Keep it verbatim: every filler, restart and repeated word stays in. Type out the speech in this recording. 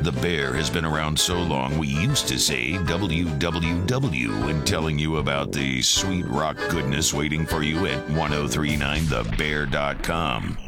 The Bear has been around so long we used to say W W W when telling you about the sweet rock goodness waiting for you at ten thirty-nine the bear dot com.